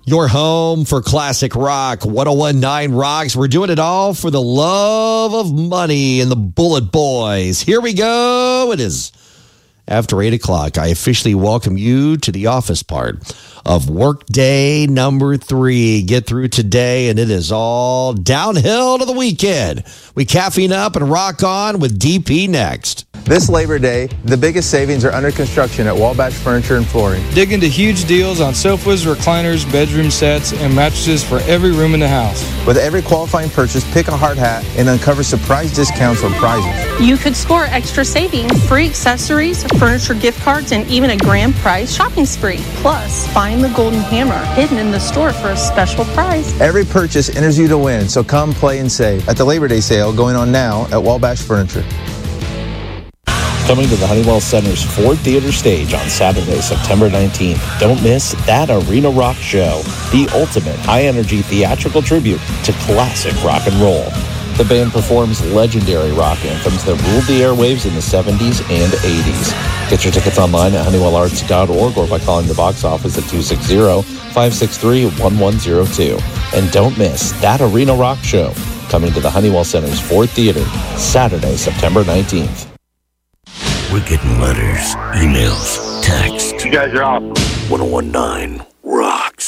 Your home for classic rock, 1019 Rocks. We're doing it all for the love of money and the Bullet Boys. Here we go. It is after 8 o'clock. I officially welcome you to the office part of workday number 3. Get through today, and it is all downhill to the weekend. We caffeine up and rock on with DP next. This Labor Day, the biggest savings are under construction at Wabash Furniture and Flooring. Dig into huge deals on sofas, recliners, bedroom sets, and mattresses for every room in the house. With every qualifying purchase, pick a hard hat and uncover surprise discounts on prizes. You could score extra savings, free accessories, furniture gift cards, and even a grand prize shopping spree. Plus, find the golden hammer hidden in the store for a special prize. Every purchase enters you to win, so come play and save at the Labor Day sale going on now at Wabash Furniture. Coming to the Honeywell Center's Ford Theater stage on Saturday, September 19th. Don't miss That Arena Rock Show, the ultimate high-energy theatrical tribute to classic rock and roll. The band performs legendary rock anthems that ruled the airwaves in the 70s and 80s. Get your tickets online at honeywellarts.org or by calling the box office at 260-563-1102. And don't miss That Arena Rock Show, coming to the Honeywell Center's Ford Theater, Saturday, September 19th. We're getting letters, emails, texts. You guys are awesome. 1019